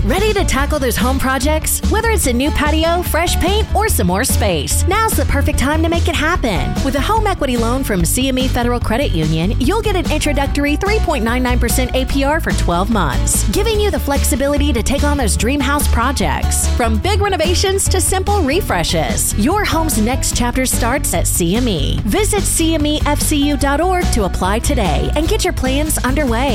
Ready to tackle those home projects? Whether it's a new patio, fresh paint, or some more space, now's the perfect time to make it happen. With a home equity loan from CME Federal Credit Union, you'll get an introductory 3.99% APR for 12 months, giving you the flexibility to take on those dream house projects. From big renovations to simple refreshes, your home's next chapter starts at CME. Visit CMEFCU.org to apply today and get your plans underway.